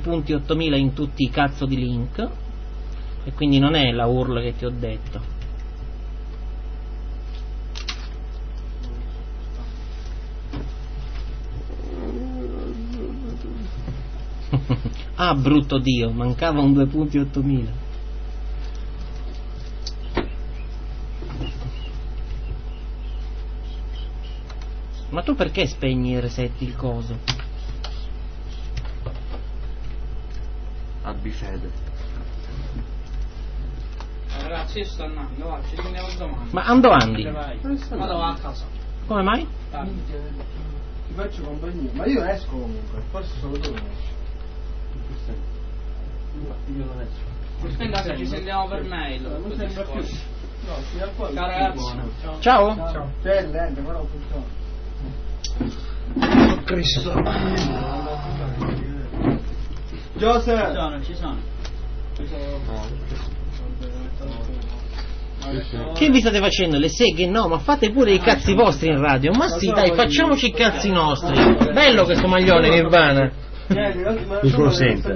punti 8000 in tutti i cazzo di link, e quindi non è la URL che ti ho detto. Ah, brutto Dio, mancava un 2 punti 8000. Ma tu perché spegni e resetti il coso? Abbi fede. Ragazzi, io sto andando, va, ci vediamo domani. Ma ando andi? Vado a casa. Come mai? Ti faccio compagnia, ma io esco comunque, forse solo tu non esci. Io non esco. In casa ci sentiamo per mail. Non sembra più. No, fino a qua. Ciao ragazzi. Ciao. Ciao. C'è lente, guarda come funziona. Oh Cristo. Joseph! Ci sono. Che vi state facendo? Le seghe? No, ma fate pure i cazzi vostri in radio. Ma sì, dai, facciamoci i cazzi nostri. Bello questo maglione Nirvana. Mi consente.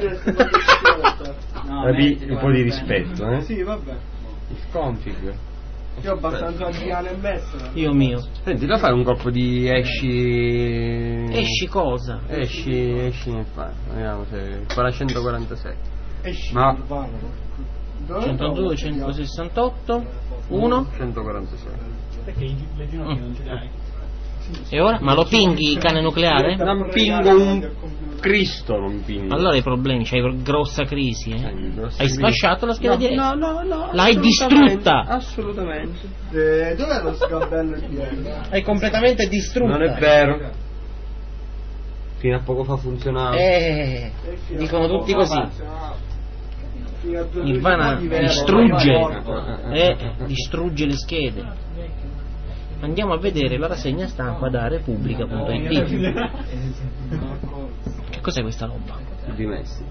Abbi un po' di rispetto, eh? Sì, vabbè. Il config. Io ho abbastanza anziano e messo. Io mio. Senti, da fare un colpo di esci. Esci cosa? Esci nel fare. Vediamo se. 446. Esci. Ma. 102, 168, 1. 146. Perché le ginocchia non ce le hai? E ora? Ma lo pinghi, cane nucleare? Non pingo un Cristo, non pingo. Allora hai problemi, c'hai grossa crisi, eh? Grossa Hai crisi. sfasciato la scheda diretta? No. L'hai assolutamente, distrutta. Assolutamente. Dov'è lo sgabello di Hai completamente distrutta. Non è vero. Fino a poco fa funzionava. Dicono tutti così. Nirvana distrugge le schede. Andiamo a vedere la rassegna stampa da Repubblica.it. Che cos'è questa roba? Di Messi.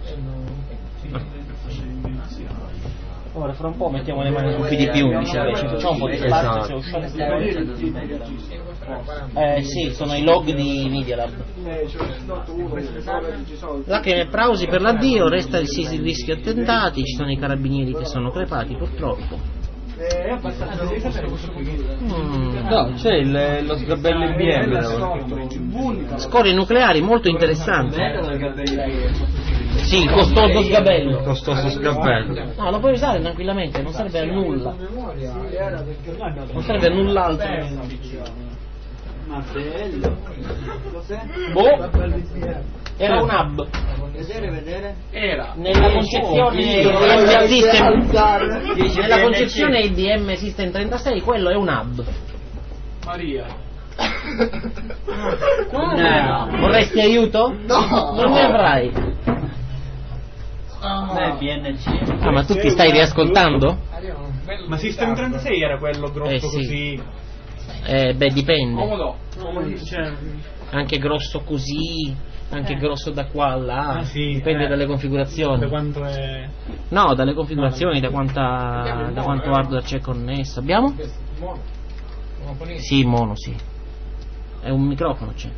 Ora fra un po' mettiamo le mani sul PD+11, ci facciamo un po' di spazio, se sì, sono i log di Media Lab. Lacrime e plausi per l'addio, resta il rischio attentati, ci sono i carabinieri che sono crepati purtroppo. No, c'è lo sgabello IBM. Scorie nucleari molto interessanti. Sì, il costoso sgabello. Costoso sgabello. No, lo puoi usare tranquillamente, non serve a nulla. Non serve a null'altro. Ma bello. Cos'è? Boh. Era un hub. Vedere? Era. Nella concezione IBM System. Nella concezione IBM System 36 quello è un hub. Maria. Vorresti aiuto? No. Non ne avrai. BNC. Ah, ma tu ti stai riascoltando? Ma System 36 era quello grosso Sì. così. Beh, dipende. Cioè, Anche grosso così, anche grosso da qua a là. sì, Dipende dalle configurazioni. da quanto è. No, dalle configurazioni, da quanto hardware c'è connesso. Abbiamo? Sì, mono, sì. È un microfono c'è.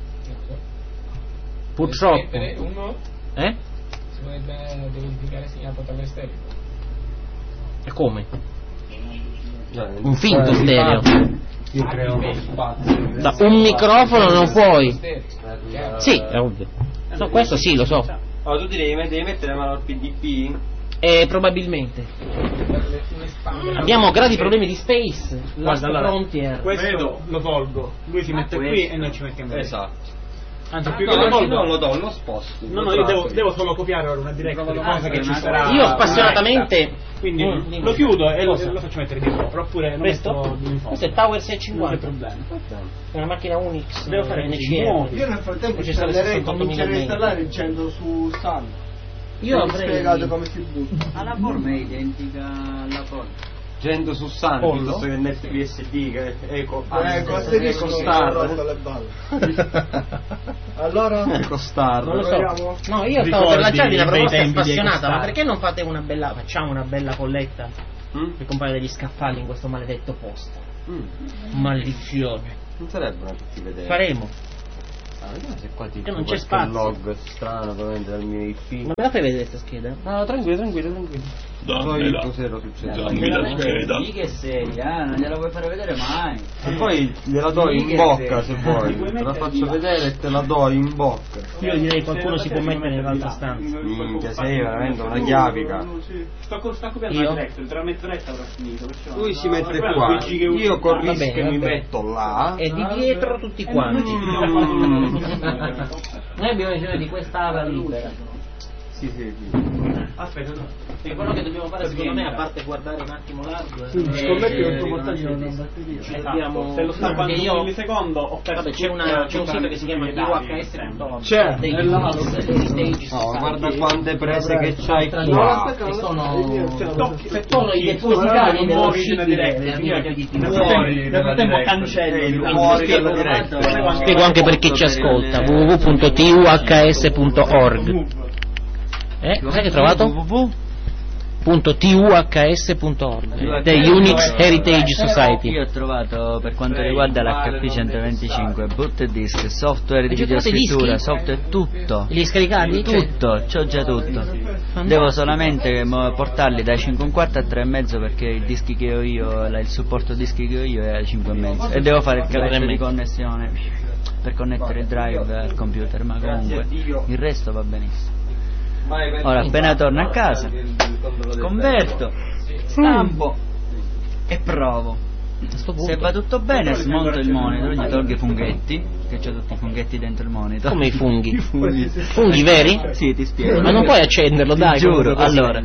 Purtroppo. Eh? Si dovrebbe verificare segnato per stereo. E come? Un finto stereo. Io creo uno spazio. Da un microfono non puoi. Sì, è ovvio. No, questo sì, lo so. Oh, tu devi mettere la mano al PDP? Probabilmente. Abbiamo gravi problemi di space. Guarda, allora, Frontier. questo lo tolgo. Lui si mette qui e noi ci mettiamo qui. Esatto. Anzi, più che lo tolgo. Non lo do, lo sposto. No, io devo solo copiare ora una diretta di cosa che ci sarà. Io spassionatamente. Quindi lo chiudo e lo faccio mettere di sopra. Oppure lo Questo? metto di fuori. Questo è Tower Non c'è 650. problema. È una macchina Unix. Devo fare NCR. Io nel frattempo Processore installerei, 68.000 comincerei a MB. installare il 100 su Sun. Io Mi avrei spiegato come si butta. La forma è identica alla forma. 100 su Sun Pollo? piuttosto che net PSD che è eco Queste lì sono rotte le balle. Allora? Ecostar. Non lo so. Proviamo? No, io stavo per lanciarvi una bei proposta tempi di spassionata, Ecostar. ma perché non fate una bella. Facciamo una bella colletta per comprare degli scaffali in questo maledetto posto. Maledizione. Non sarebbero tutti vedere. Faremo. Se qua ti Che non c'è qualche spazio. log strano probabilmente dal mio IP. Ma me la fai vedere questa scheda? No, tranquillo. Poi cos'era successo? Sì che sei, non gliela vuoi fare vedere mai. E poi gliela do in bocca se vuoi. Te la faccio vedere e te la do in bocca. Io direi qualcuno si può mettere nell'altra stanza. Minchia, sei veramente una chiavica. Sto copiando Io? la diretta, il tramezzo diretta avrà finito. perciò- Lui si mette Quello qua, PG che io con Va Risk bene, mi va bene. metto là. E di dietro tutti quanti. Noi abbiamo bisogno di quest'ala libera. Sì. Aspetta, no. E quello che dobbiamo fare secondo me, a parte guardare un attimo l'hardware, Scommetto che il tuo portatile non ha batteria. abbiamo Se lo sta perché guardando io un millisecondo ho perso. vabbè c'è un sito che si chiama TUHS.org C'è, dei nell'altro. Unix Heritage No, Society, guarda quante prese che c'hai qua. che sono i depositari dello scibile Nel frattempo cancelli. Fuori dalla diretta. Spiego anche per chi ci ascolta, www.tuhs.org. Cos'è che hai trovato? .tuhs.org The Unix Heritage Society. Io ho trovato per quanto riguarda l'HP 125 boot disk, software di Hai già trovato i videoscrittura, dischi? software tutto. Li hai scaricati? Tutto, c'ho già tutto. Devo solamente portarli dai 5,4 a 3,5 perché i dischi che ho io, il supporto dischi che ho io è ai 5,5 e devo fare il cavetto di 3,5. connessione per connettere il drive al computer, ma comunque il resto va benissimo. Ora appena torno a casa converto, stampo e provo. Se va tutto bene smonto il monitor, gli tolgo i funghetti, che c'ho tutti i funghetti dentro il monitor. Come i funghi? Funghi veri? Sì, ti spiego. Ma non puoi accenderlo, Ti dai. giuro. così. Allora,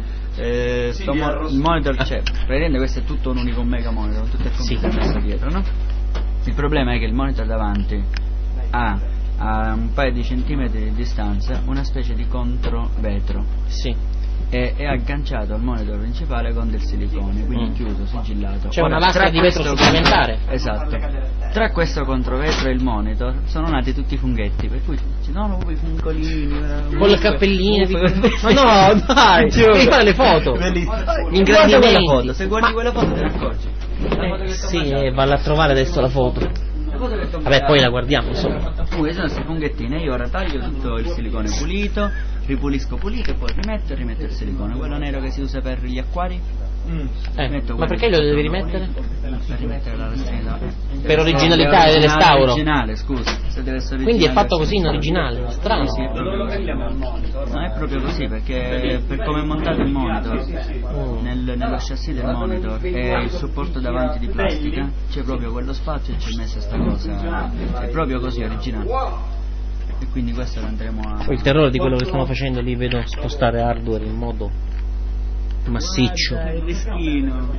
il monitor c'è, praticamente questo è tutto un unico mega monitor, tutto il computer messo dietro, no? Il problema è che il monitor davanti ha a un paio di centimetri di distanza una specie di controvetro. Sì. È agganciato al monitor principale con del silicone, quindi chiuso, sigillato. C'è Ora, una lastra tra di vetro questo- supplementare. Esatto. Tra questo controvetro e il monitor sono nati tutti i funghetti, per cui no, i fungolini Con le cappelline. Ma no, dai, devi fare le foto. Gli Guarda quella ingrandimenti. foto, se guardi quella foto te ne accorgi. Sì, valla a trovare adesso la foto. Vabbè, poi la guardiamo, insomma. Comunque sono questi funghettini, io ora taglio tutto il silicone pulito, ripulisco pulito e poi rimetto il silicone, quello nero che si usa per gli acquari. Metto Ma quello perché lo devi rimettere? per rimettere la rastrina. Per originalità e restauro. Originale, scusa. Se deve essere Quindi è originale, fatto così in originale, strano. Sì, è proprio così. No, è proprio così perché per come è montato il monitor nello chassis del monitor e il supporto davanti di plastica c'è proprio quello spazio e c'è messa sta cosa, è proprio così originale. E quindi questo lo andremo a... Poi il terrore di quello che stiamo facendo lì, vedo spostare hardware in modo massiccio. Il dischino.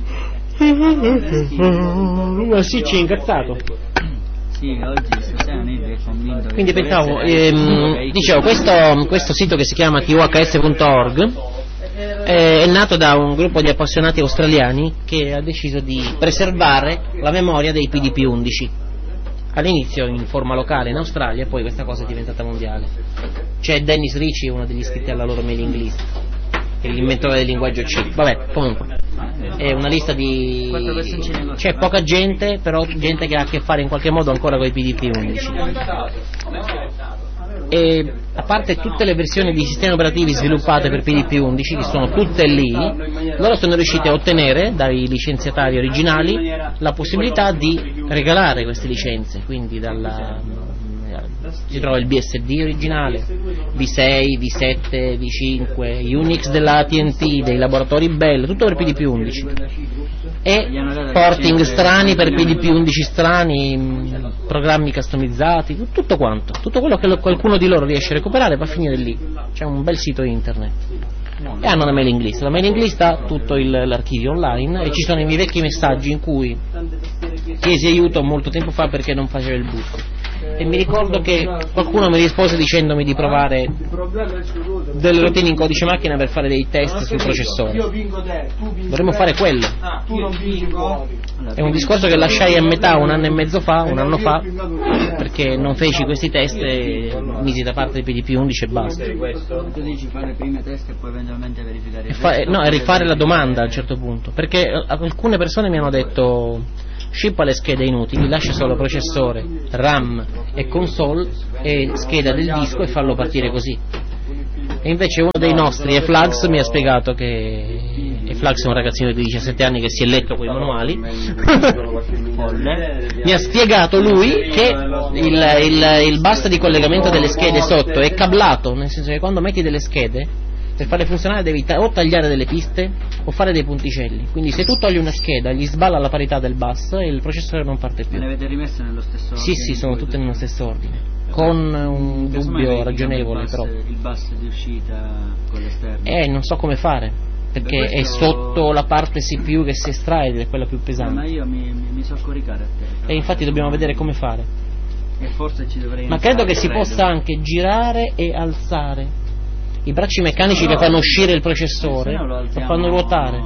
Massiccio e incazzato. Sì, oggi stasera Nid è convinto che Quindi deve pensavo, essere- dicevo, questo sito che si chiama tuhs.org è nato da un gruppo di appassionati australiani che ha deciso di preservare la memoria dei PDP-11. All'inizio in forma locale in Australia, poi questa cosa è diventata mondiale. C'è Dennis Ritchie, uno degli iscritti alla loro mailing list, che è l'inventore del linguaggio C. Vabbè, comunque è una lista di... c'è poca gente, però gente che ha a che fare in qualche modo ancora con i PDP-11. E a parte tutte le versioni di sistemi operativi sviluppate per PDP-11, che sono tutte lì, loro sono riusciti a ottenere dai licenziatari originali la possibilità di regalare queste licenze, quindi si trova il BSD originale, V6, V7, V5, Unix della AT&T, dei laboratori Bell, tutto per PDP-11 e porting strani per PDP-11 strani, programmi customizzati, tutto quanto, tutto quello che qualcuno di loro riesce a recuperare va a finire lì. C'è un bel sito internet e hanno una mailing list. La mailing list ha tutto l'archivio online e ci sono i miei vecchi messaggi in cui chiesi aiuto molto tempo fa perché non facevo il boot. E mi ricordo che qualcuno mi rispose dicendomi di provare delle routine in codice macchina per fare dei test sul processore. Io vinco te, tu vinci Dovremmo te, fare quello. tu non vinci fuori. È un discorso che lasciai a metà un anno anno fa, perché non feci questi test e misi da parte del PDP-11 e basta. Tu dici fare prima test e poi eventualmente verificare il No, e rifare la domanda a un certo punto, perché alcune persone mi hanno detto scippa le schede inutili, lascia solo processore, RAM e console e scheda del disco e farlo partire così. E invece uno dei nostri, Eflax, mi ha spiegato che Eflax è un ragazzino di 17 anni che si è letto quei manuali mi ha spiegato lui che il bus di collegamento delle schede sotto è cablato, nel senso che quando metti delle schede per farle funzionare devi o tagliare delle piste o fare dei punticelli, quindi se tu togli una scheda gli sballa la parità del bus e il processore non parte più. Me le avete rimesse nello stesso ordine? Sì, sono tutte nello stesso ordine, con un dubbio ragionevole però. Il bus di uscita con l'esterno? Non so come fare, perché questo... è sotto la parte CPU che si estrae ed è quella più pesante. Ma io mi so coricare a te. E infatti dobbiamo vedere come fare. E forse ci dovrei... Ma credo che si possa anche girare e alzare. I bracci meccanici che fanno uscire il processore lo fanno ruotare.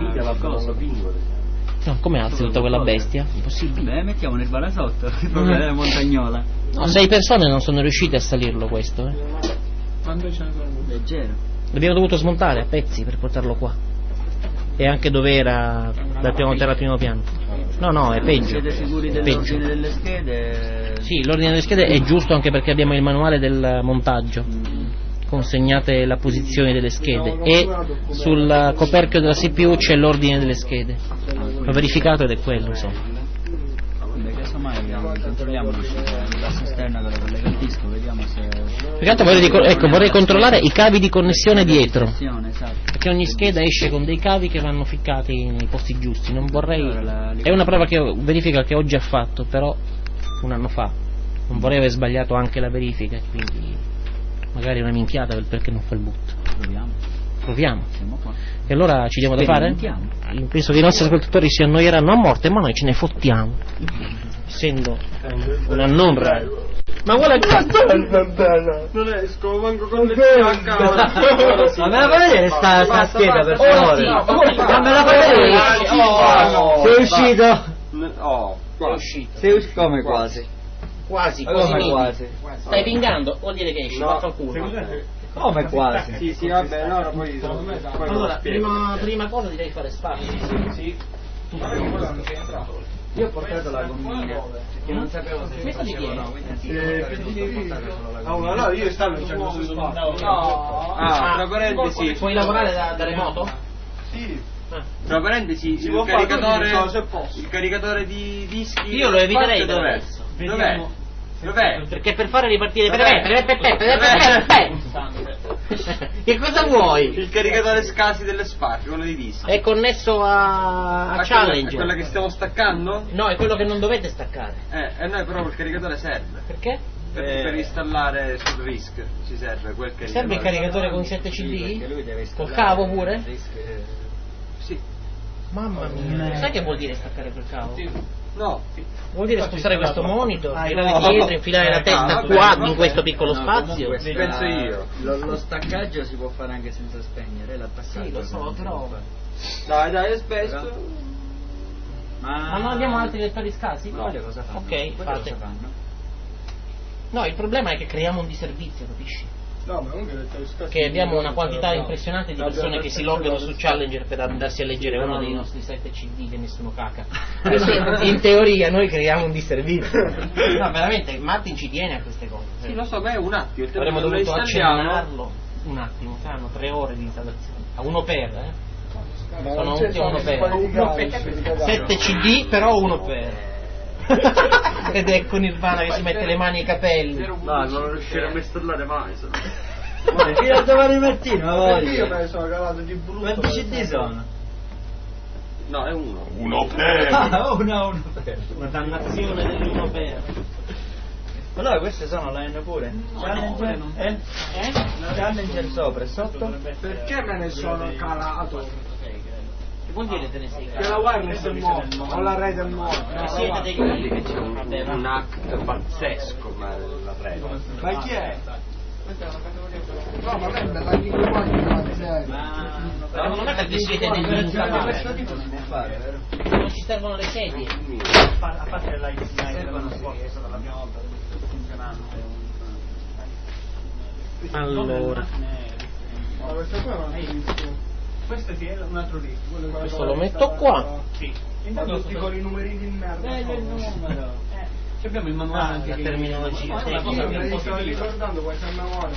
No, come alzi tutta quella bestia? Impossibile. Beh, mettiamo nel bara sotto, il problema della montagnola. No, 6 persone non sono riuscite a salirlo questo. Quando ce ne sono? Leggero. L'abbiamo dovuto smontare a pezzi per portarlo qua. E anche dove era dal primo terra al primo piano. No, è peggio. Siete sicuri dell'ordine delle schede? Sì, l'ordine delle schede è giusto anche perché abbiamo il manuale del montaggio. Consegnate la posizione delle schede e sul coperchio della CPU c'è l'ordine delle schede. L'ho verificato ed è quello, insomma. Beh, casomai controlliamo l'uscita dell'asse esterna con il disco, vediamo se... Pertanto vorrei controllare i cavi di connessione dietro, esatto. perché ogni scheda esce con dei cavi che vanno ficcati nei posti giusti. Non vorrei... È una prova verifica che ho già fatto, però un anno fa. Non vorrei aver sbagliato anche la verifica, quindi magari una minchiata perché non fa il boot. Proviamo. E allora ci diamo da fare? Penso che i nostri ascoltatori si annoieranno a morte, ma noi ce ne fottiamo, essendo una non radio. Ma vuole non esco, manco con le piacca. Ma me la fai vedere sta scheda per favore? Ma me la fai vedere? Sei uscito? È uscito. Sei uscito come quasi? Quasi, quasi. Stai pingando? Vuol dire che esci, vaffanculo. Come quasi? Sì, vabbè, allora poi Allora, prima cosa direi fare spazio. Sì. Io ho portato la gommina perché non sapevo se Questo di chi è? Allora io stavo dicendo se sono tra parentesi. Puoi lavorare da remoto? Sì. Tra parentesi, il caricatore di dischi. Io lo eviterei dov'è? Dov'è? Perché per fare ripartire che cosa vuoi? Il caricatore SCSI delle Spark, quello di dischi. È connesso a Challenger. Quella che stiamo staccando? No, è quello che non dovete staccare. E noi però il caricatore serve. Perché? Per installare sul RISC ci serve quel caricatore. Serve il caricatore con 7 CD? Col cavo pure? Sì. Mamma mia, sai che vuol dire staccare quel cavo? No. Vuol dire spostare questo monitor, tirare dietro, infilare la testa qua in questo piccolo spazio. Penso io. Lo staccaggio si può fare anche senza spegnere, l'attaccaggio. Sì, lo so, però. Dai, aspetta. Ma non abbiamo altri lettori scasi? No, cosa fanno? Ok, fate. No, il problema è che creiamo un disservizio, capisci? No, ma che abbiamo una quantità impressionante di persone che si loggano su Challenger per andarsi a leggere uno dei nostri 7 CD che nessuno caca. Quindi in teoria noi creiamo un disservizio. No, veramente Martin ci tiene a queste cose. Sì, lo so, ma è un attimo. Avremmo dovuto accennarlo un attimo, saranno 3 ore di installazione. A uno per, sono uno per. 7 CD, però uno per. Ed è con Nirvana che si mette le mani ai capelli. No, non riusciremo a installare mai. Fino a domani mattina, io me ne sono calato di brutto. Quanti CD sono? No, è uno. Uno per. Uno per. Una dannazione dell'uno per. Allora queste sono la N pure? Challenger? Challenger sopra e sotto? Perché me ne sono calato? Che vuol dire te ne sei Che la wireless è morta, o la rete è morta. Siete dei quelli che c'è Un hack pazzesco, ma la prego. Ma chi è? No, ma è bella di qua, secondo me perché siete degli incapati. Non ci servono le sedie. A parte la servono sotto la mia volta funzionante. Allora, Ma questa qua non è Questo sì, è un altro disco. Questo lo metto qua. Sì. Intanto tutti con i numerini di merda. Il numero. Abbiamo il manuale anche la che terminologia. Ma una cosa Io che mi un po' sto simile. ricordando qualche memoria.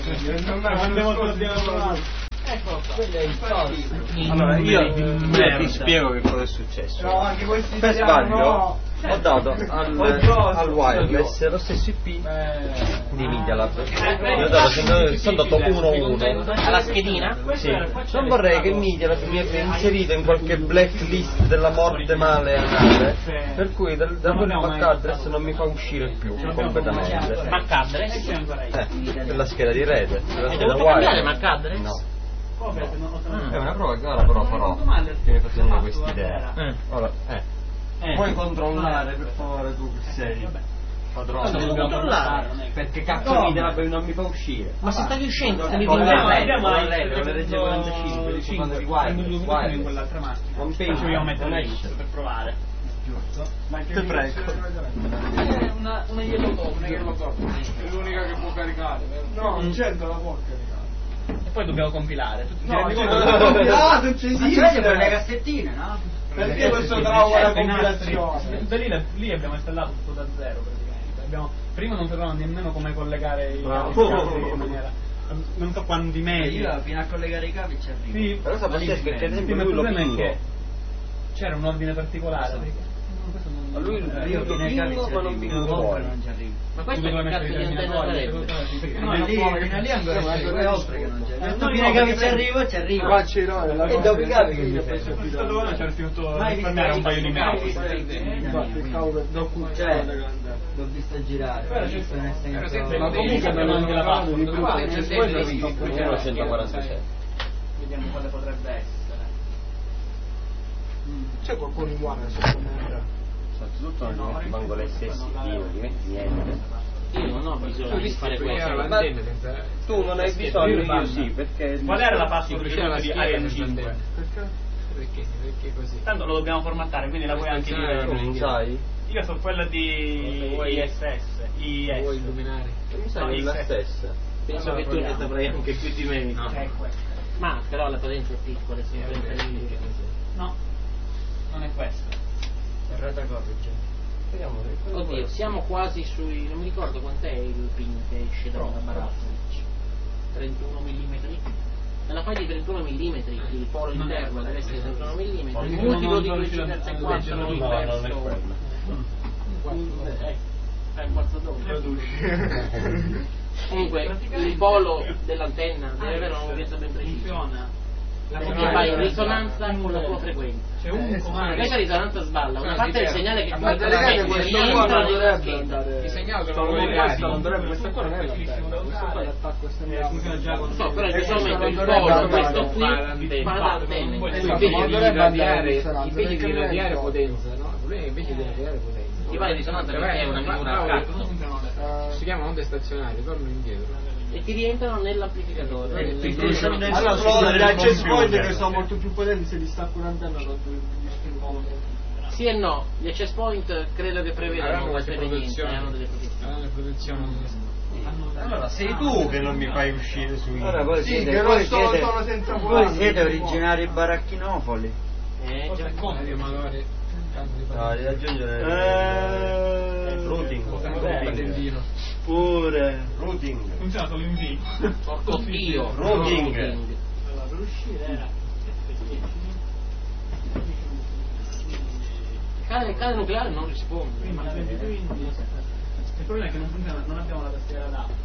Ecco qua. Quello è il falso. Allora io ti spiego che cosa è successo. No, anche questi Per italiani, sbaglio no. ho dato al wireless lo stesso IP di Media Lab. Io ho dato, sono dato 1-1. Alla schedina? Sì. Non vorrei che Media Lab mi abbia inserito in qualche blacklist della morte male anale, per cui da quel MAC address non mi fa uscire più completamente. MAC address? Per la scheda di rete, per la Hai scheda dovuto cambiare wireless. MAC address? No. È una prova che ora però farò, che mi fa tenere quest'idea. Ora, puoi controllare per favore tu che sei padrone? Devo controllare. Perché cazzo Media non mi fa uscire. Ma se stavi uscendo, stavi Con vingando. le regge 45 di comando di wireless. in quell'altra macchina. Non Ci penso, vogliamo mettere non lì esce. per provare. Te prego. Una yellow copy. È l'unica che può caricare, vero? No, non certo la può caricare. E poi dobbiamo compilare. Tu ti No, rendi cioè, conto? non ci Ma c'è per le esiste. cassettine, no? Perché questo trauma la I nastri. compilazione? Da lì abbiamo installato tutto da zero praticamente. Prima non sapevamo nemmeno come collegare i cavi in maniera. Non so quanti metri. Io fino a collegare i cavi ci arrivo. Sì, Però sa pazzesco perché ad sì, esempio ma il lui lo problema è pingo. che c'era un ordine particolare. A lui Io lo fino ai cavi pingo ci ma non arrivo, pingo dopo fuori. non ci arrivo. Ma questo che cazzo di antenna sarebbe? Ma lì fino a lì ancora ci arrivo, è oltre che non ci arrivo. No, Fino ai cavi ci arrivo, ci arrivo. Qua c'è no, E dopo i cavi che mi fai? Questo dove c'era scritto Mai risparmiare un paio di metri. Cioè, l'ho visto girare. Però l'ho c'è- visto nel però senso- sempre- comunque abbiamo anche la password. Io ero 147. Vediamo quale potrebbe essere. C'è qualcuno in guardia secondo me? Soprattutto non mi metti manco l'SSD, non gli metti niente. Io non ho bisogno di fare questo. Ma tu non hai bisogno, io sì, perché... Qual era la password di Ariane 5? Perché così? Tanto lo dobbiamo formattare, quindi la puoi anche dire. Tu non sai? Io so quella di ISS. Vuoi illuminare? Mi sa che è la stessa. Penso che tu ne saprai anche più di me. È quella. Ma però le potenze piccole sono 30 millimetri. No, non è questa. Errata corrige. Oddio, siamo quasi sui... non mi ricordo quant'è il pin che esce dalla barra switch. 31 mm? Nella file di 31 mm il polo interno deve essere 31 mm, il multiplo di 254 diverso. È un quarto doppio. Comunque il polo dell'antenna deve avere una lunghezza ben precisa. Funziona. Perché va in risonanza con la tua frequenza. C'è un comando. Questa risonanza sballa, una parte del segnale che Ma delegate questo qua rientra non nella dovrebbe scheda. andare. I segnali Questo sono non collegati. dovrebbe, questo qua non è Facilissimo da questo qua è usare. l'attacco esterno. Funziona già con Non so, però in questo questo momento non il dovrebbe polo, andare. questo qui, fa da antenne. Invece non di dovrebbe andare irradiare, in risonanza, invece di perché irradiare non è- potenza, no? Il problema è invece di irradiare potenza. Ti va in risonanza perché è una misura a Bravo, cacco si chiama onde stazionarie, torno indietro. e ti rientrano nell'amplificatore. Allora, Sono nel gli access point computer. che sono molto più potenti se li stacco un'antenna non Sì e no, gli access point credo che prevedano Hanno queste qualche evenienze, protezione. hanno delle protezioni. Le protezioni. Allora, sei tu che non mi fai uscire su Allora voi Sì, siete, che voi non sono siete, senza voi volante. siete originari baracchinofoli. Già. Compio magari. No, devi aggiungere routing. Patentino. Pure. Routing. Funziona solo in V. Porco Dio, Routing. Per uscire era Il cane nucleare non risponde. prima la 22 il problema è che non funziona, non abbiamo la tastiera adatta.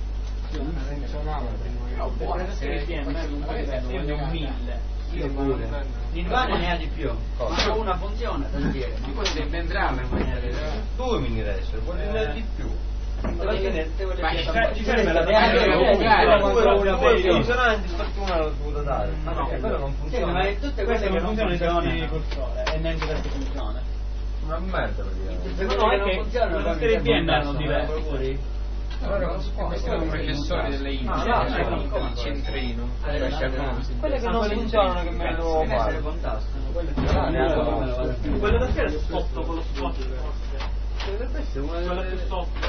La tastiera IBM non può livello, io ne ho 1000. Io pure. Nirvana ne ha di più. Ma una funziona tastiera. Ma poi sei ben bravo in maniera. 2 mini resto, vuol dire di più. Alla fine te volevi Ci serve la Funzionanti, sfortuna l'ho dovuto dare. Ma no, quello non Sì, funziona. ma è tutte queste queste che non funzionano i tasti funzionano. cursore e neanche i tasti funziona. Una merda praticamente. Tutte No, quelle è che che non funzionano. le poi tastiere mi sembra IBM erano un diverse. cazzo, pure. Allora, questo è un processore delle Intel. Il centrino. Quelle che non funzionano che me le devo Deve essere fare. con tasto. Quella tastiera è sotto con lo spot forse. Dovrebbe essere una Quella più delle... sotto.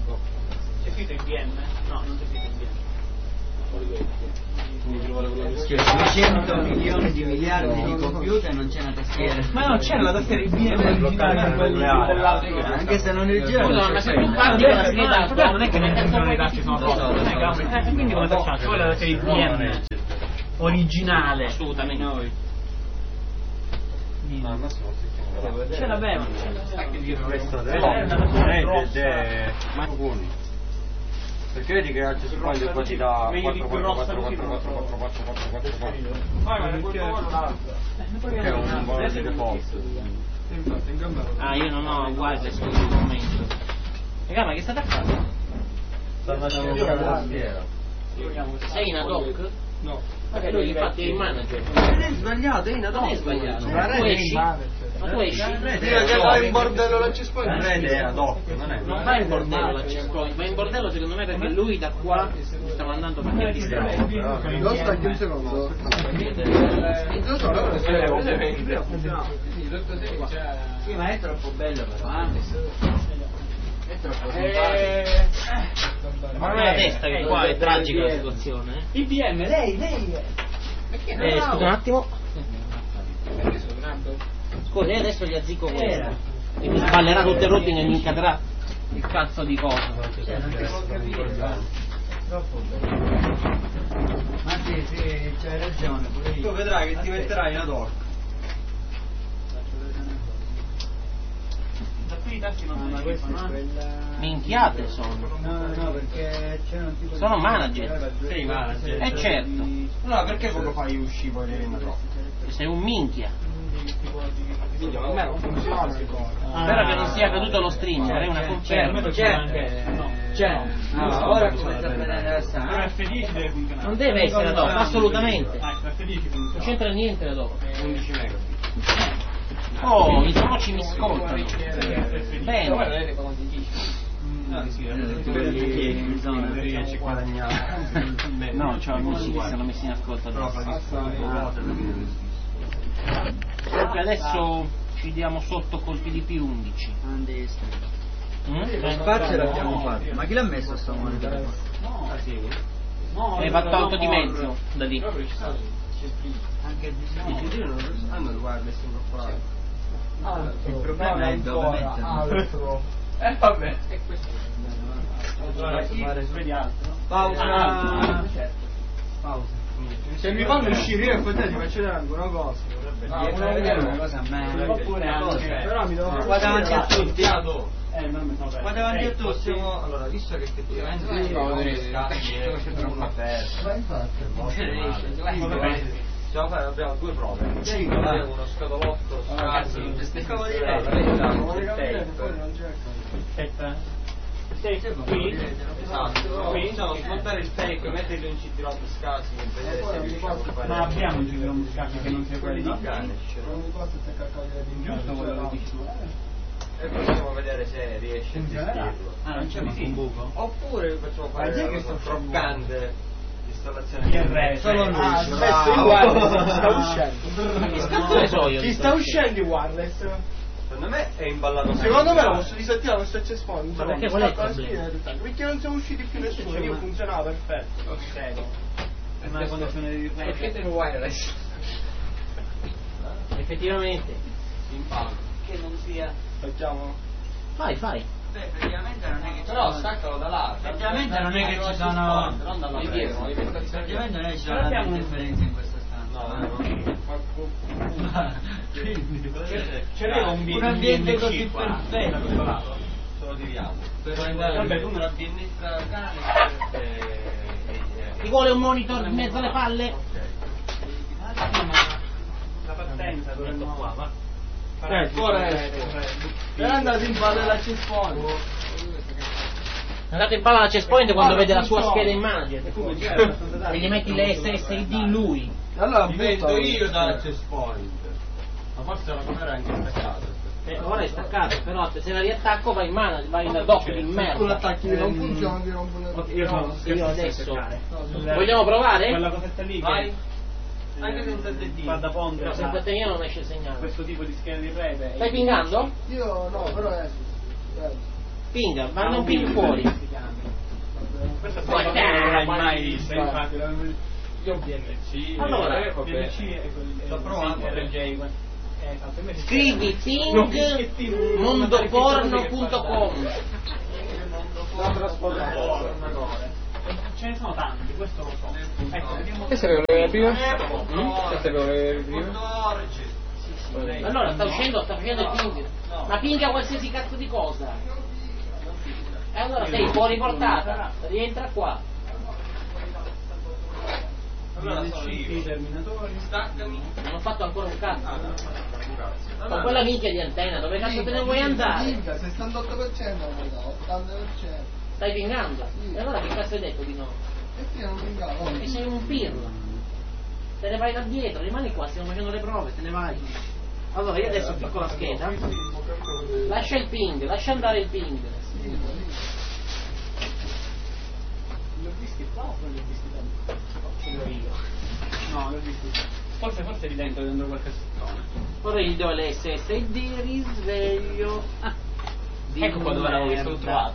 C'è scritto IBM? No, non c'è scritto IBM. Cioè 200 milioni di miliardi di computer non c'è una tastiera. Ma no, c'è la tastiera IBM originale, anche se non è originale. No, ma se tu parti con la scheda, il non è che nel senso i tasti sono posti, quindi come facciamo? Ci vuole la tastiera IBM originale. assolutamente. Ce l'avevano. Perché vedi che ci sono poi qua ti dà 444444444. Che è un buon di default. Ah, io non ho wireless in questo momento. Raga, ma che state a fare? Stanno facendo la tastiera. Sei in ad hoc? No. Vabbè, lui infatti è il manager. Non è sbagliato, è in ad Non è hoc. sbagliato. La Tu rete esci? Ma tu esci? Dire che vai in bordello la C-Point. La rete è ad hoc, non è. Non va in bordello la checkpoint, va in bordello secondo me perché lui da qua sta mandando pacchetti strani. Lo stacchi un secondo. Sì, ma è troppo bello però, è troppo simpatico. Ma non è la testa che qua è tragica la situazione. IBM, lei. Scusa un attimo. Scusa, adesso gli azzicco questo. E mi sballerà tutto il routine e mi incadrà il cazzo di cosa. Cioè, non ti può capire. Troppo bello. Ma sì, c'hai ragione. Tu vedrai che ti metterai in ad hoc. Da qui i tasti non sono schifo, Minchiate sono. No, perché c'è un tipo Sono manager. Sei manager. Certo. No, perché poco fa io uscivo ed eri in ad hoc? Sei un minchia. A me non funziona ancora. Spero che non sia caduto lo streamer, è una conferma. c'è. Ora comincia a vedere la Però sala. F10 deve funzionare. Non deve essere ad hoc, assolutamente. F10 Non funziona. c'entra niente ad hoc. 11 mega. Oh, i soci mi ascoltano. Bene. In zona. Riesci a guadagnare. No, c'ho amici che si sono messi in ascolto adesso. Comunque adesso ci diamo sotto colpi di P11. Lo spazio l'abbiamo fatto. Ma chi l'ha messo sto monitor? E va tolto di mezzo da lì. Anche il display. Hanno il wireless incorporato. Il problema è dove metterlo. Vabbè. Vedi altro? Pausa. Pausa. Se mi fanno uscire io e poi te ti faccio vedere anche una cosa. Una cosa a me. Oppure anche. Però mi devo Qua davanti a tutti. Non mi sono Qua davanti a tutti. Allora, visto che effettivamente Ma infatti. abbiamo due prove. Abbiamo uno scatolotto scassi. Aspetta. Sei qui? Esatto. Qui iniziamo a smontare il tape, metterlo in CD-ROM scassi e vedere se riusciamo a fare. Ma abbiamo un giro muscati che non sia quelli di cane. giusto quello che dici tu. E possiamo vedere se riesce a gestirlo. Non c'è un buco. Oppure facciamo fare questa croccante installazione IRS. solo lui. Aspetta, il wireless sta uscendo. Che cazzo ne so io? Ci sta uscendo il wireless. Secondo me è imballato. Secondo me lo posso disattivare questo access point. Ma perché qual è il problema? Perché non siamo usciti più nessuno, io funzionava perfetto. Ok. È una connessione di Mettete un wireless. Effettivamente. Che non sia. Facciamo. Fai. Beh, praticamente non è che ci Però sono. staccalo da là. Praticamente non è che ci sono. Non dalla dietro. Praticamente non è che ci sono tante interferenze in questa stanza. C'era Un ambiente così perfetto. Se lo tiriamo. Vabbè, tu me la sinistra cane Ti vuole un monitor in mezzo alle palle? la partenza dovremmo qua, va. Per andare in palle l'access point. Andate in palla alla checkpoint quando vede la sua scheda in manager. E gli metti le SSID lui. Allora vendo io da access point. Ma forse la camera è anche staccata. Ora è staccato, però se la riattacco va in manager, va in dock di con merda. l'attacchi non funziona, ti rompo Io adesso. Vogliamo provare? Quella cosetta lì Vai. che Anche senza il DD. fa da ponte Però senza te non esce il segnale. questo tipo di scheda di rete. Stai pingando? Io no, però Pinga, ma non pinghi fuori. Questa Poi, non l'hai mai vista, infatti. Io BNC, Allora, BNC e RJ. Esatto, invece Scrivi ping.mondoporno.com. ce ne sono tanti, questo lo so. Ecco, vediamo. Che sapevo le prima? Che sapevo le prima? Allora sta facendo il ping. Ma pinga qualsiasi cazzo di cosa. E allora sei fuori portata. Rientra qua. Allora sono i terminatori. Non ho fatto ancora un cazzo. Con quella minchia di antenna, dove cazzo te ne vuoi andare? 68%, 80%. Stai pingando? Sì. E allora che cazzo hai detto di no? E io non pingavo. Che sei un pirla. Te ne vai da dietro, rimani qua, stiamo facendo le prove, te ne vai. Allora io adesso picco la scheda. Lascia il ping, lascia andare il ping. Li ho visti qua o li ho visti da io? No, li ho visti qua. Forse lì dentro qualche settone. Ora gli do le SSD, risveglio. Ecco qua dove l'avevo visto, l'ho trovato.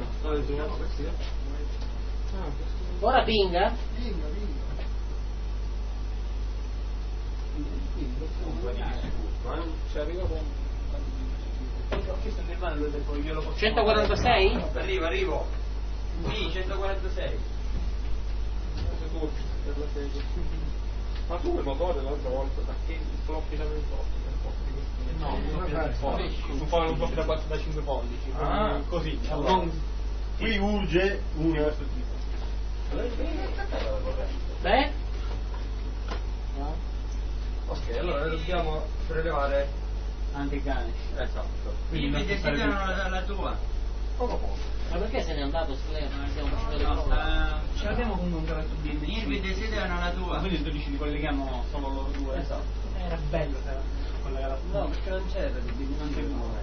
Ora pinga? Ci arriva con... Ho chiesto a Nirvana, lui ha detto glielo posso 146? Arrivo. Sì, 146. Ma tu il motore l'altra volta, perché blocchi da 28? No, non da 5 pollici. Ah. Così, Allora. non Qui urge di una... questo tipo. Beh? Ok, allora ne dobbiamo prelevare... Anche Ganesh. Esatto. Quindi non si sarebbe... la tua. Ma perché se n'è andato su lei? Non stiamo facendo le prove. Ce l'abbiamo comunque un cavetto BNC. Irvi desiderano la tua. Quindi tu dici li colleghiamo solo loro due. Esatto. Era bello se era collegato. No, perché non c'è non c'è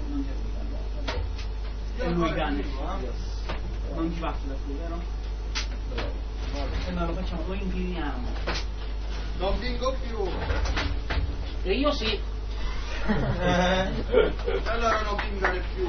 più. E lui Ganesh. Non ti basta da qui, vero? E noi lo facciamo, lo incliniamo. Non vinco più. E io sì. Allora non pingare più.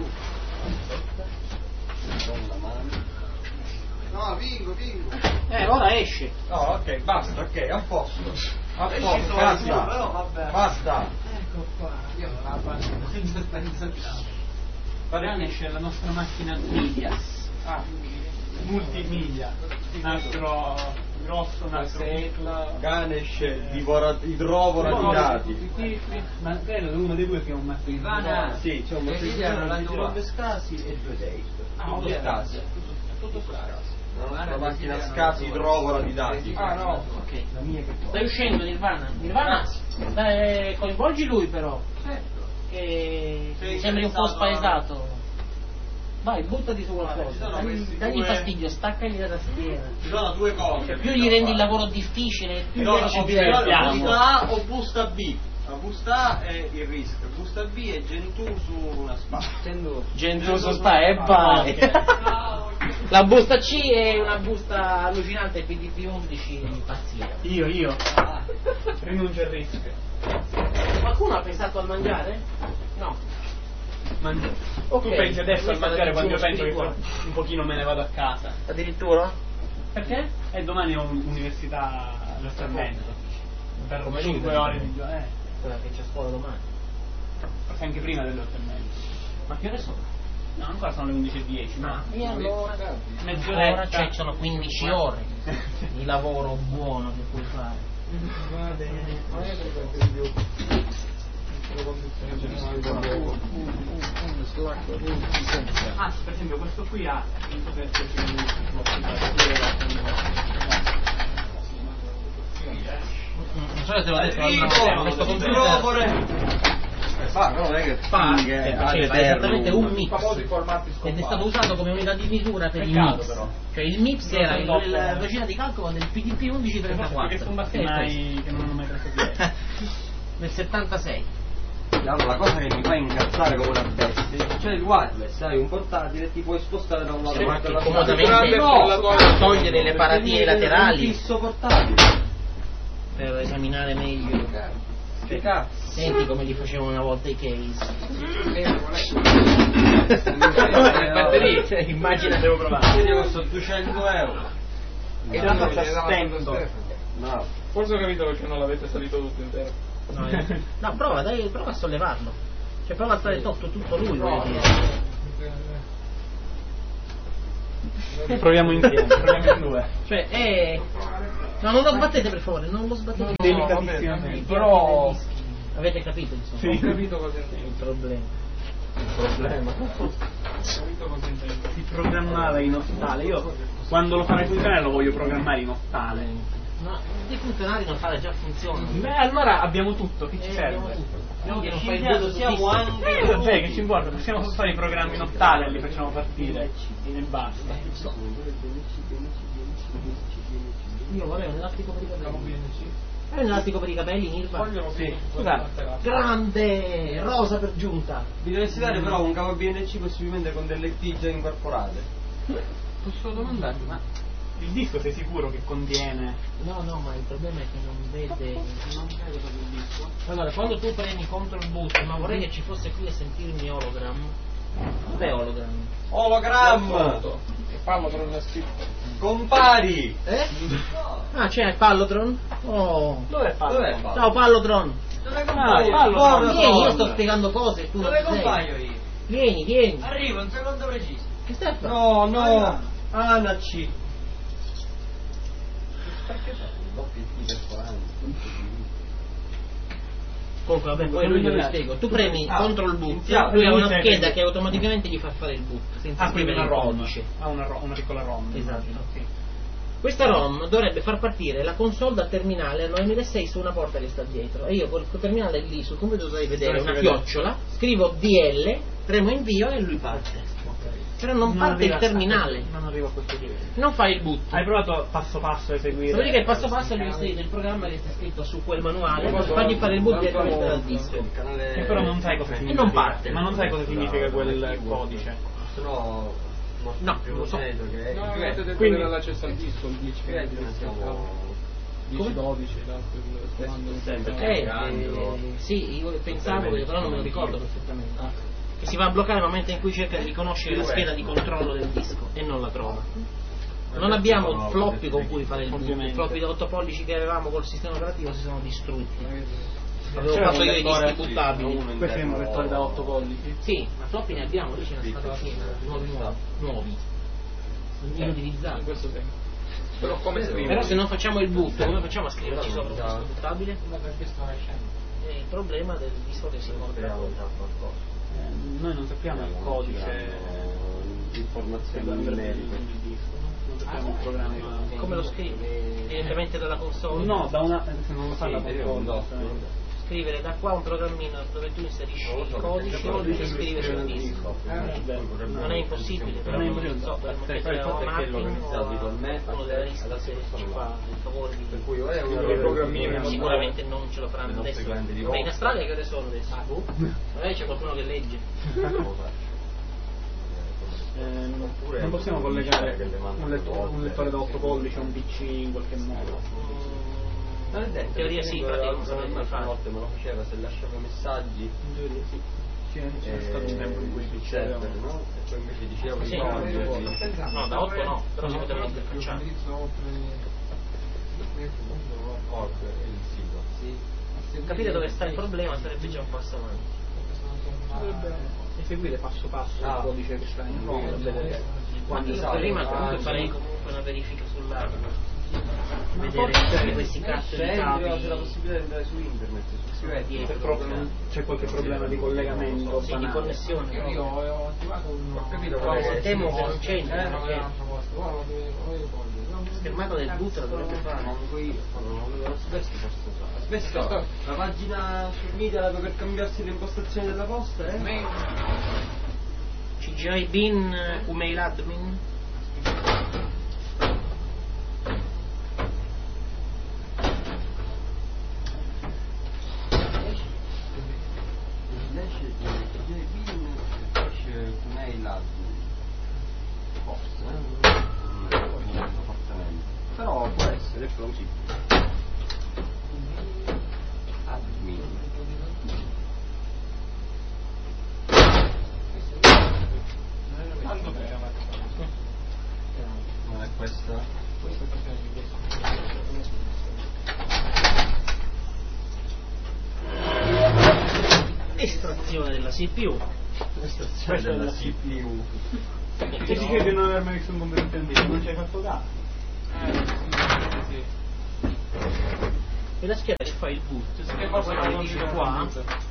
No, vinco. Ora esce. No, ok, basta, ok, a posto. A Esci posto, tu, basta. però vabbè. Basta. Ecco qua. Io la faccio senza pensazione. Ganesh è la nostra macchina Midias. Multimedia. Un altro grosso, un altro piccolo. Ganesh idrovora di dati. Ma quello è uno dei due che è un maestro di Ivana. Sì, c'è un Desiderano di la tua. robe scasi e 2 tape. Tutto scasi. Tutto scasi. La macchina scasi idrovora di dati. Ah no, Ok. la mia che Stai uscendo Nirvana? Nirvana? Dai, coinvolgi lui però. certo. Che Sei mi sembri un po' interessato spaesato. Vai, buttati su qualcosa. Dagli fastidio, staccagli la tastiera. Ci sono due cose. Più gli rendi il lavoro difficile, più No, ci busta divertiamo. A o busta B. La busta A è il rischio, busta B è Gentù su una spada. Gentoso sta e vai. La busta C è una busta allucinante, PDP 11 pazzia. Io. Rinuncio al rischio. Qualcuno ha pensato al mangiare? No. Ok. Tu pensi adesso al Questa è mangiare la quando io penso che spirituale. un pochino me ne vado a casa. Addirittura? Perché? E domani ho un'università allo Sarmento. Per Come 5 lui, ore di giornata. Quella che c'è a scuola domani. Forse anche prima delle 8:30. Ma che ore sono? No, ancora sono le 11:10, ma E allora? mezz'oretta. Ora c'è, sono 15 ore di lavoro buono che puoi fare. Ah, per esempio questo qui ha Non so se te l'ho detto l'altra volta, questo computer Non è che fa faceva esattamente un MIPS ed è stato usato come unità di misura per il Peccato, MIPS. però. Cioè il MIPS era la velocità di calcolo del PDP 1134 che sono basti mai che non ho mai preso piede. nel 76. Allora, la cosa che mi fa incazzare come una bestia, c'è il wireless, hai un portatile e ti puoi spostare da un lato Cioè, all'altro anche della comodamente no, togliere le paratine laterali un fisso portatile. per esaminare meglio. Che cazzo? Senti come li facevano una volta i case. Batterie. Cioè, immagina, devo provare. Quindi costa 200 euro. E tanto c'è tempo. No. Forse ho capito perché non l'avete salito tutto intero. No, prova a sollevarlo. Cioè prova a stare sotto tutto lui, voglio dire. Proviamo insieme, proviamo in due. Cioè, no, non lo sbattete per favore, non lo sbattete. Delicatissimo. Però avete capito, insomma? sì, ho capito cosa intendi. Il problema. Si programmava in ottale. Io quando lo farei funzionare lo voglio programmare in ottale. No, i funzionari in ottale già funzionano. Beh, allora abbiamo tutto, che ci serve? Quindi non fai il voto siamo anche Vabbè, che ci importa, possiamo fare i programmi in ottale e li facciamo partire e basta. Io vorrei un elastico per i capelli. Hai un elastico per i capelli, Nirva? Sì. Grande! Rosa per giunta. Vi dovessi dare però un cavo BNC possibilmente con delle tiglie incorporate. Posso domandarti, ma il disco sei sicuro che contiene? No, ma il problema è che non vede. Non vedo proprio il disco. Allora, quando tu premi contro il boot, ma vorrei che ci fosse qui a sentirmi hologram. Dov'è hologram? Hologram! Che Pallotron è scritto. Compari! Ah, c'è Pallotron? Oh. Dov'è Pallotron? Ciao Pallotron! Dove Pallotron. Vieni, io sto spiegando cose e tu non Dove ci sei. compaio io? Vieni. Arrivo, un secondo preciso. Che stai a fare? No, Anaci. Comunque vabbè, poi lui glielo spiego. Tu premi contro il boot, iniziamo. lui ha una Inizia, scheda quindi. che automaticamente gli fa fare il boot senza Quindi scrivere una il ROM. codice. Una piccola ROM. Esatto. Sì. Questa ROM dovrebbe far partire la console dal terminale a 9006 su una porta che sta dietro, e io col terminale lì sul computer dovrei vedere una chiocciola, scrivo DL, premo invio e lui parte. Però non parte il terminale, Non arrivo a questo livello. non fa il boot. Hai provato passo passo a eseguire? Sapete che il passo passo è del programma che sta scritto su quel manuale per fargli fare il boot direttamente dal disco. E però non sai cosa significa. non parte. Ma non sai cosa significa quel codice. No, non lo so. No, avete detto Quindi- che era l'accesso al disco, il 10 10-12, l'altro il comando. Sì, io pensavo, però non me lo ricordo perfettamente. Che si va a bloccare nel momento in cui cerca di riconoscere la scheda di controllo del disco e non la trova. Non abbiamo il floppy con cui fare il boot. I floppy da 8 pollici che avevamo col sistema operativo si sono distrutti. Avevo fatto io i dischi buttabili. Questi sono lettori da 8 pollici? Sì, ma floppy ne abbiamo, lì ce ne stanno piena, nuovi. Inutilizzati. In questo senso. Però come scrivere? Però se non facciamo il boot, come facciamo a scriverci sopra un disco buttabile? È il problema del disco che si compra. Noi non sappiamo il codice informazioni numeriche del disco, non sappiamo il programma. Come lo scrivi? Direttamente dalla console? No, da una. Se non lo fa la console. Scrivere da qua un programmino dove tu inserisci il codice e scrivi sul disco. Non è impossibile, però non so, perché uno della lista se ci fa il favore di sicuramente non ce lo faranno adesso. Ma in Australia che ore sono adesso? Magari c'è qualcuno che legge. Non possiamo collegare un lettore da 8 pollici a un PC in qualche modo. In teoria sì, infatti non sapevo come fare. Notte me lo faceva, se lasciava messaggi. In teoria sì. C'è stato un tempo in cui il server, no? E poi invece dicevo Sì, no, da 8 no, però si poteva interfacciare. Org è il sito. Sì. Capire dove sta il problema sarebbe già un passo avanti. Eseguire passo passo il codice che sta in ROM e vedere quando Io prima comunque farei comunque una verifica sull'hardware. Vedere tutti questi cazzo di c'è la capi. possibilità di andare su internet, su Dietro. se proprio c'è qualche problema di collegamento Sì, di banale. connessione. Io ho attivato un... Ho capito Però temo che non c'entra, non perché c'è. schermata del boot la dovrebbe fare. non vedo l'asbesto forse so. Asbesto, la pagina sul media per cambiarsi le impostazioni della posta, CGI bin Umail admin. esce mail admin forse fortemente, però può essere plausibile. Admin l'estazione della CPU. Questa è la CPU. E si crede di non aver mai visto un computer intendito, non ci hai fatto caso. Sì. E la scheda che fa il boot, Che cosa che dice qua,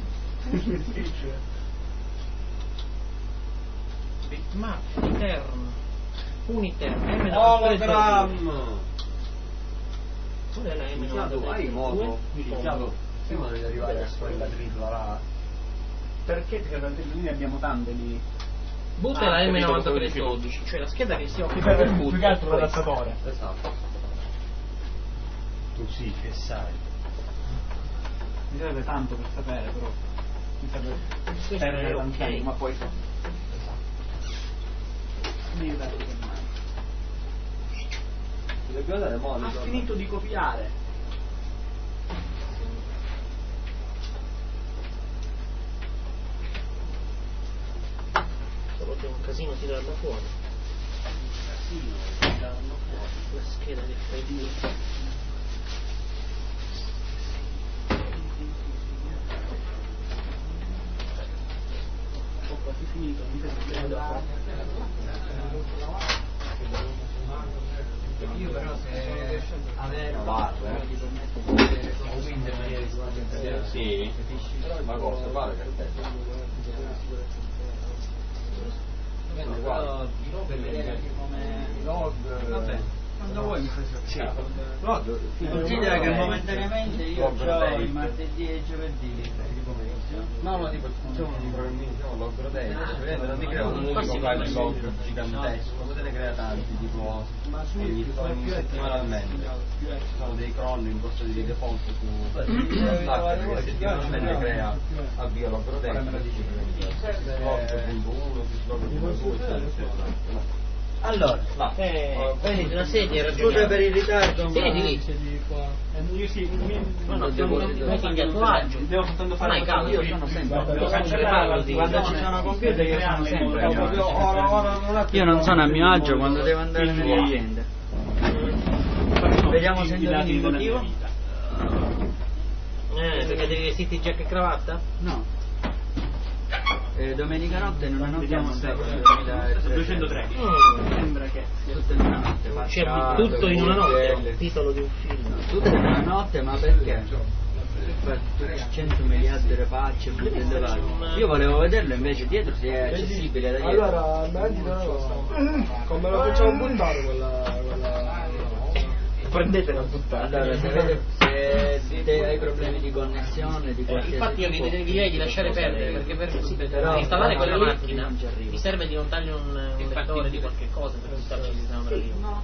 bitmap, intern, uniter, Hologram! qual è la M92? Hai modo prima di arrivare a quella tripla là. Perché ne abbiamo tante lì? Boot è la M9312, cioè la scheda che si occupa Più del boot. che altro l'adattatore. Esatto. Tu sì che sai. Mi serve tanto per sapere, però. Mi serve Questo perdere è tanto ok. tempo, ma poi esatto. Mi aiutate per mano. Ti dobbiamo dare Ha monitor. finito di copiare. Solo che è un casino tirarla fuori. La scheda che fa il boot. Ho quasi finito, mi serve Io però se avere Sì. Ma cosa vale per te? per vedere come Log. Vabbè, quando vuoi mi fai sapere. Log. Considera che momentaneamente io Log ho date. il martedì e il giovedì liberi di pomeriggio. No, tipo facciamo un programmino, diciamo log rotate, vedete, non ti crea un unico file log gigantesco, te ne crea tanti, tipo ogni settimanalmente. Ci sono dei cron in posto di default su Slack, settimanalmente crea avvio log rotate, log.1, log.2, eccetera. Allora, Prendi una sedia e scusa per il ritardo, Siedi lì. Io sì, No, metti a tuo agio. devo soltanto fare Non hai caldo, io sono sempre Devo cancellarlo quando ci sono computer io sono sempre a mio agio. Ora Io non sono a mio agio quando devo andare nelle aziende. Vediamo se indovini il motivo. Perché devi vestirti giacca e cravatta? No. Domenica notte in una notte Vediamo abbiamo se fatto 213. Sembra che tutto in una notte. C'è Facciato, tutto in una notte, è buchelle. il titolo di un film. Tutto in una notte, ma perché? Per 100 miliardi di facce, buchelle varie. Io volevo vederlo invece dietro se è accessibile da dietro. Allora, metti come lo facciamo buttare quella... Prendetela a buttare. Allora, se te hai problemi di connessione, di qualsiasi Infatti io tipo, vi direi di lasciare perdere perché per Però, installare quella lì macchina non ci arrivo. vi serve di non tagliare un lettore di qualche cosa per buttarci il sistema operativo. no,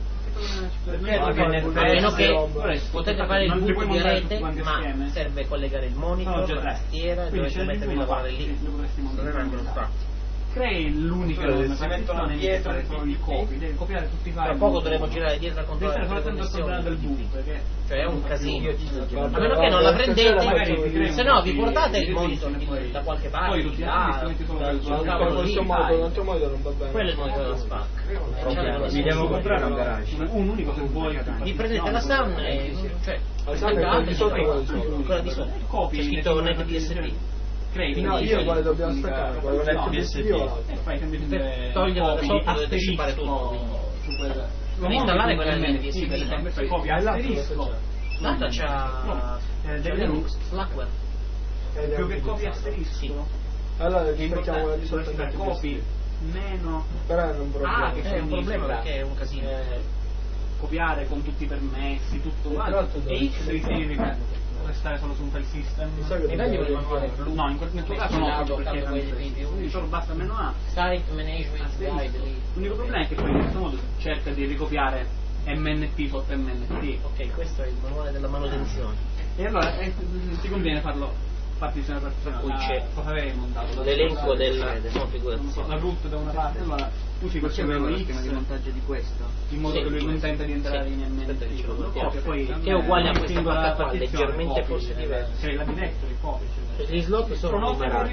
A meno che potete fare il boot via rete, ma serve collegare il monitor, la tastiera, dovete mettervi a lavorare lì. Non è neanche lo spazio. crei l'unica si mettono dietro per solo il copy, devi copiare tutti i file. Tra poco dovremo girare dietro a devi controllare stare tutte le soltanto a controllare del connessioni. boot, perché Cioè è un casino. A A meno che non la prendete, se no vi portate il il monitor da qualche parte, poi tutti là, gli metti solo dal sul cavolo lì, un altro modo non va bene. quello è il monitor da spacca. Mi devo comprare un garage. un unico se vuoi. Vi prendete la SAN e cioè SAN è quella di sotto o quella di sopra? quella di sotto. Copi, C'è scritto net DSP. crei No, io quale dobbiamo staccare? Quello No, NetBSD DSP. o l'altro? fai semplicemente Per toglierla da copy, sotto dovete asterisco scippare tutto. su quel Per installare quella NTSP, per esempio, fai copia E l'altro asterisco L'altra c'ha Linux. Slackware. più che copia asterisco Sì. Allora è ci mettiamo quella di sotto importante copy meno però è un problema. Ah, che È un problema perché è un casino. copiare con tutti i permessi, tutto uguale. Tra l'altro E X significa restare solo su un file system. Mi sa che E dagli dobbiamo un manuale blu. No, in quel tuo caso no, proprio perché quindi solo basta meno A. Site Management Guide lì. L'unico problema è che poi in questo modo cerca di ricopiare MNT sotto MNT. Ok, questo è il manuale della manutenzione. E allora ti conviene farlo partire per cui c'è cosa avevi montato? l'elenco della non so, configurazione. la root da una parte, allora usi Poi questo c'è una X macchina di montaggio di questo. in modo Sì, che lui non tenta di entrare sì. in Aspetta che ce lo MNT, lo mettiamo. copia, poi Che è uguale a questa singola parte qua, partizione, leggermente copia, forse diversa. Cioè la directory copia. Gli slot sono numerati.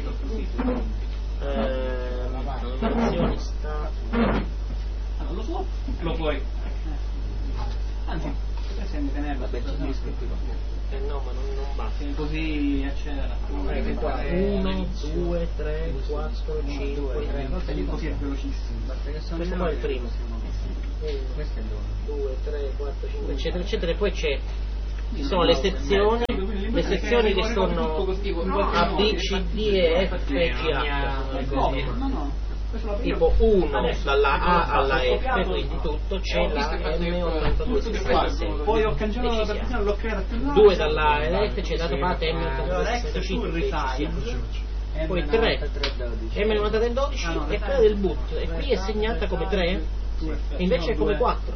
Numerazioni sta. Allora, lo swap lo puoi. Anzi, potresti tenerlo. Vabbè, ci sono scritti qua. No, ma non basta. Sì, così accelera. 1, 2, 3, 4, 5, 3. Così è velocissimo. Questo qua è il primo. 1, 2, 3, 4, 5, eccetera, eccetera. E poi ci sono le sezioni che sono A, B, C, D e F, G, H. Tipo 1 dalla A alla F, quindi tutto, c'è la M8266. Poi ho cancellato la partizione, l'ho creata più larga. 2 dalla A alla F c'è dato parte M8266. Poi 3 M9312 è quella del boot, e qui è segnata come 3 e invece è come 4.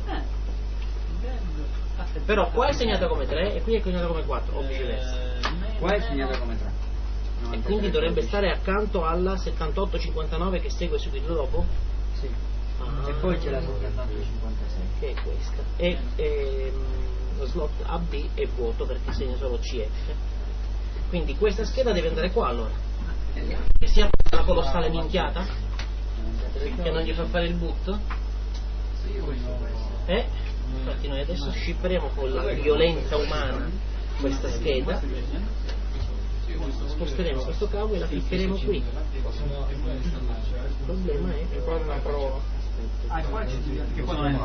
Però qua è segnata come 3 e qui è segnata come 4, o viceversa. Qua è segnata come 3. E quindi dovrebbe stare accanto alla 7859 che segue subito dopo? Sì. E poi c'è la 7856. Che è questa. E lo slot AB è vuoto perché segna solo CF. Quindi questa scheda deve andare qua allora. Che sia una colossale minchiata? Che non gli fa fare il boot? Infatti noi adesso scipperemo con la violenza umana questa scheda, sposteremo questo cavo e la cliccheremo qui. Il problema è che qua non la provo. Qua c'è che qua non è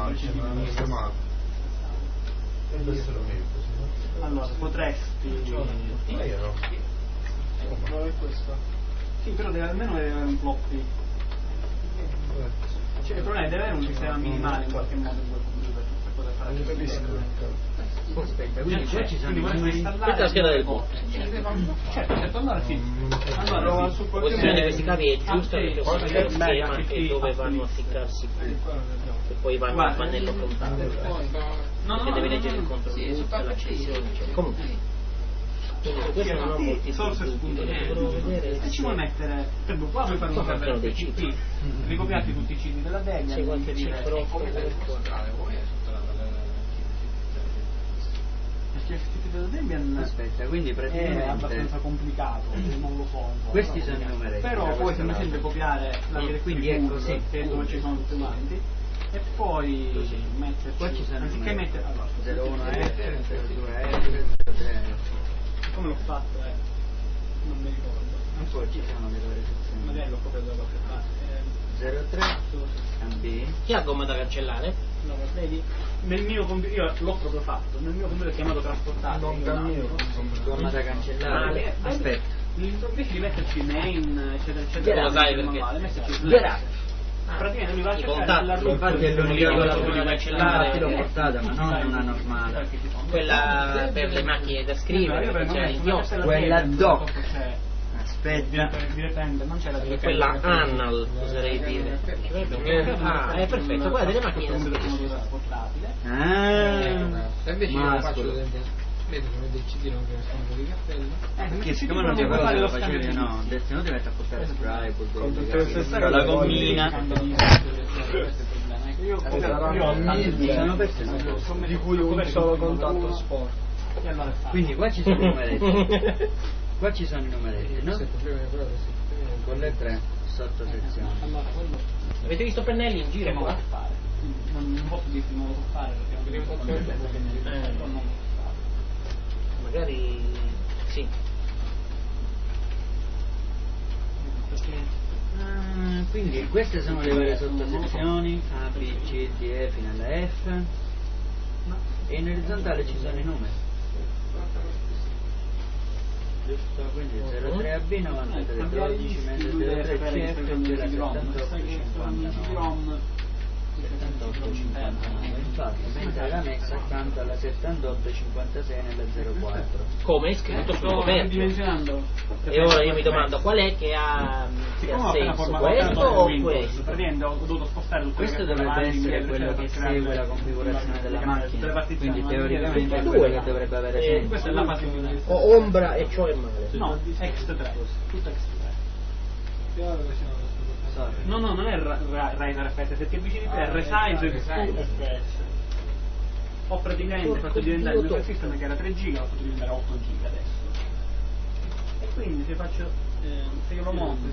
allora potresti sì, però deve almeno avere un floppy. Cioè, il problema è deve avere un sistema minimale in qualche modo in quel computer per poter fare Aspetta, quindi qua ci sono questa è la scheda del boot. Certo, allora sì. Allora La posizione di questi cavi è giusta perché ho scritto il schema e dove vanno a ficcarsi qui. E poi vanno al pannello contabile. Perché deve leggere il controllo, l'accessione, eccetera. Comunque. Quindi su questo non ho molti dubbi, dovrò vedere se ci vuoi mettere, per qua puoi fare un server PCP, ricopiarti tutti i cicli della Debian, c'è qualche cifra perché il ciclo della Debian aspetta, quindi è praticamente abbastanza complicato, non lo so. Questi sono i numeretti. Però puoi semplicemente copiare la quindi è così, che è dove ci sono tutti quanti. E poi metterci, qua ci sono anziché mettere 01F, 02F, 03F. Come l'ho fatto? Non mi ricordo. E poi ci sono le varie sezioni. Magari l'ho copiato da qualche parte. 03 AB. Chi ha gomma da cancellare? No, vedi? Nel mio computer, io l'ho proprio fatto, nel mio computer è chiamato trasportato. Non da mio. Gomma da cancellare. Aspetta. Invece di metterci main, eccetera, eccetera, Lo sai perché? Praticamente lui va a I cercare contatti. Infatti è l'unica Io cosa voglio che cancellare. infatti l'ho portata, ma non una normale. Quella per le macchine da scrivere, perché c'è l'inchiostro. Quella doc. Aspetta. Direttamente, non c'è la E quella annal, oserei dire. Ah, è perfetto, quella delle macchine da scrivere. Ah, invece io lo faccio mascolo. vedo come del CD non che sono di cappello. Perché siccome non c'è quello che lo facevi, no, se no ti metti a portare spray, con la gommina. Io ho tanti Sono perse di cui un solo contatto sport. Quindi qua ci sono i numeretti. Qua ci sono i numeretti, no? Con le 3 sottosezioni. Avete visto pennelli in giro qua? Non posso dirti non lo so fare perché non posso magari sì. Quindi queste sono le varie sottosezioni A, B, C, D, E fino alla F e in orizzontale ci sono i numeri, giusto? Quindi 03AB 9312 mentre 03CF c'è la 7859 infatti mentre la MEX accanto alla 7856 nella 04 come è scritto sul coperto. E ora io mi domando qual è che ha senso, questo o questo? Ho dovuto spostare tutto. Questo dovrebbe essere quello che segue la configurazione della macchina, quindi teoricamente è quello che dovrebbe avere senso. Questa è la fase o ombra e ciò è male. no, X3 tutto X3. No, non è Riser FPS, se ti avvicini più è Resize FPS. Ho praticamente fatto diventare il mio sistema che era 3 giga, l'ho fatto diventare 8 giga adesso. E quindi se faccio se io lo monto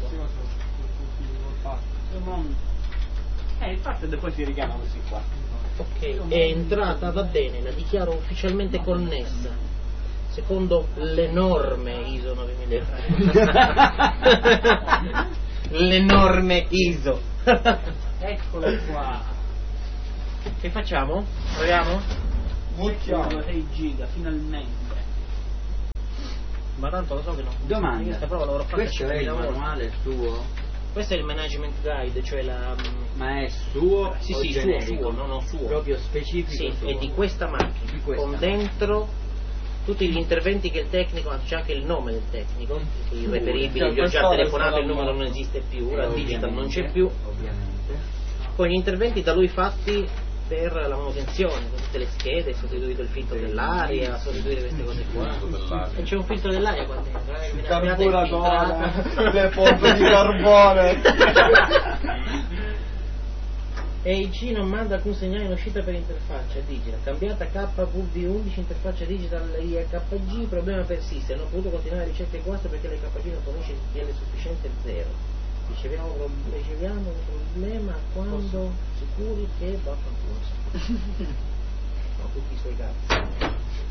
infatti poi si richiama così qua. Ok, è entrata, va bene, la dichiaro ufficialmente connessa. secondo l'enorme ISO 9000. L'enorme ISO. Eccolo qua. Che facciamo? Proviamo? 6 giga, finalmente. Ma tanto lo so che no. Domanda. Questa prova l'avrò fatta Questo è il 50.000 volte. manuale suo? Questo è il management guide, cioè la... Ma è suo Sì, o sì, generico? suo. Proprio specifico Sì, suo? è di questa macchina, Di questa con dentro tutti gli interventi che il tecnico, anzi c'è anche il nome del tecnico, il reperibile, gli ho già telefonato, il numero non esiste più, la digital non c'è più, Ovviamente. poi gli interventi da lui fatti per la manutenzione, con tutte le schede, sostituito il filtro dell'aria, sostituire queste cose qua. E c'è un filtro dell'aria qua dentro, Il carburatore, le pompe di carbone. EIC non manda alcun segnale in uscita per interfaccia digital, cambiata KVB11 interfaccia digital IHG, problema persiste, non ho potuto continuare la ricerca di guasto perché l'IHG non fornisce CTL sufficiente 0. Riceviamo un problema quando sicuri che va a fanculo. Sono tutti i suoi cazzi.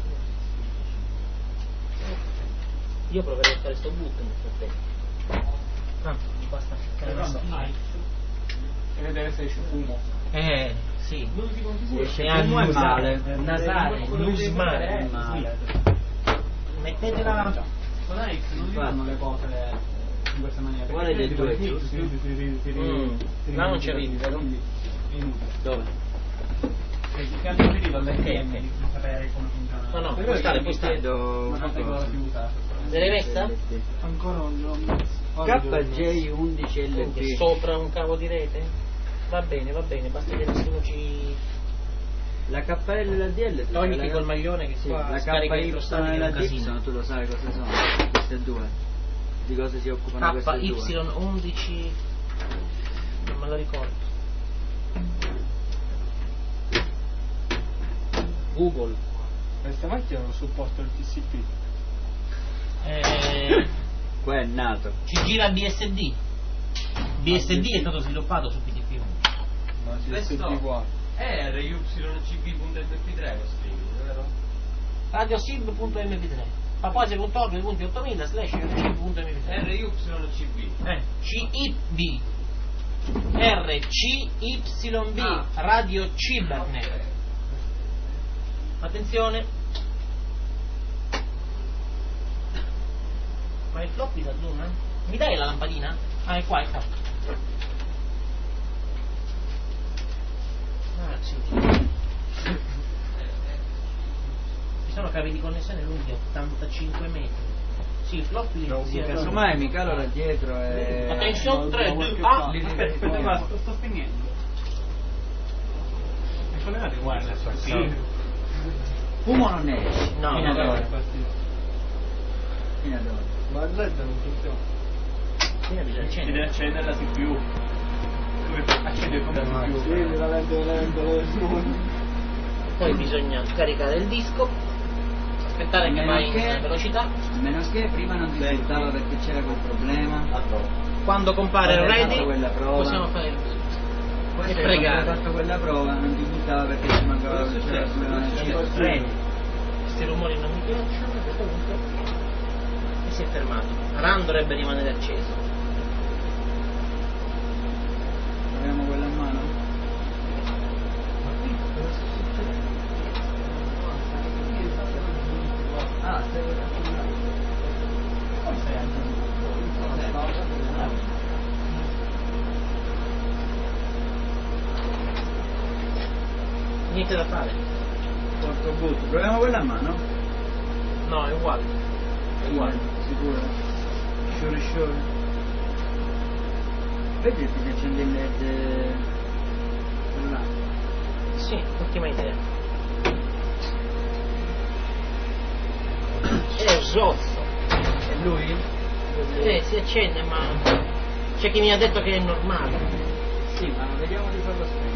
Io proverei a fare sto boot nel frattempo. Basta ficcare la schina. E vedere se esce fumo. Sì. Esce E fumo e male. Nasale, male. Mettetela. Con Alex non fanno le cose in questa maniera. Quale dei due è giusto? Là non ci arrivi, vero? Dove? Che altro deriva perché di sapere come funziona. No, puoi stare. Chiedo Ma una tante cose si cosa. usa. Se l'hai messa? Ancora non l'ho messo. KJ11LP. Sopra un cavo di rete? Va bene, basta che nessuno ci La KL e la DL. togli col maglione che Sì, qua la scarica KY elettrostatiche e è la un casino. Y, tu lo sai cosa sono queste due? Di cosa si occupano queste due? KY11 non me lo ricordo. Google. Questa macchina non supporta il TCP. Qua è nato. Ci gira BSD. BSD è stato sviluppato su PTP1. Ma DSD qua. È rycb.mp3 lo streaming, vero? Radiosib.mp3 papose.org.8000/rcib.mp3 RYCB. CIB RCYB Radio Cibernet. Attenzione. Ma il floppy da Zoom? Mi dai la lampadina? Ah, è qua, è qua. Ah, sì. Ci sono cavi di connessione lunghi 85 metri. Sì, il floppy Casomai mica là dietro è... Attenzione, 3, 2, Aspetta, sto spegnendo. Mi collegate wireless? Sì. Fumo non esce. No, Fino ad no, ora. Fino ad ora. Ma il LED non funziona. Si deve accendere la CPU. Accende come CPU. Sì, lento. Poi bisogna scaricare il disco, aspettare che vai in velocità. A meno che prima non ti risultava perché c'era quel problema. Quando compare Quando hai ready fatto quella prova. possiamo fare il boot. Poi E se pregare. hai fatto quella prova non ti risultava perché ci mancava c'era il problema del chip. Ready. Questi rumori non mi piacciono, a questo punto e si è fermato. RAN dovrebbe rimanere acceso. Proviamo quella in mano. Ah, stai Niente da fare. porco butto. Proviamo quella a mano? No, è uguale. È uguale. Sicuro? Sure. Vedi se ti accende il LED là. Sì, ottima idea. È rosso. È lui? Si accende, ma c'è chi mi ha detto che è normale. Sì, ma vediamo di farlo spesso.